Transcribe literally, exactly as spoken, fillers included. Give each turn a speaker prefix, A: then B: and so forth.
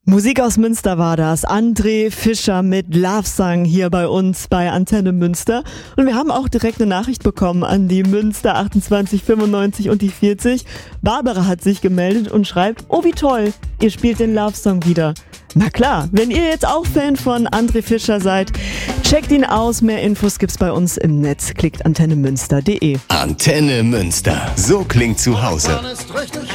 A: Musik aus Münster war das. André Fischer mit Love Song hier bei uns bei Antenne Münster. Und wir haben auch direkt eine Nachricht bekommen an die Münster achtundzwanzig fünfundneunzig und die vierzig. Barbara hat sich gemeldet und schreibt, oh wie toll, ihr spielt den Love Song wieder. Na klar, wenn ihr jetzt auch Fan von André Fischer seid, checkt ihn aus. Mehr Infos gibt's bei uns im Netz. Klickt antenne münster punkt de.
B: Antenne Münster. So klingt zu Hause.